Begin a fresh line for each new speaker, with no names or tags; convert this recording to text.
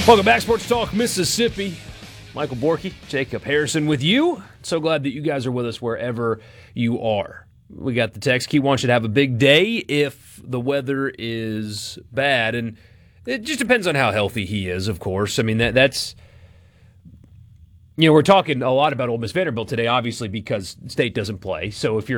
Welcome back, Sports Talk Mississippi. Michael Borky, Jacob Harrison with you. So glad that you guys are with us wherever you are. We got the text. Key wants you to have a big day if the weather is bad. And it just depends on how healthy he is, of course. I mean, that's... You know, we're talking a lot about Ole Miss Vanderbilt today, obviously, because State doesn't play. So if you're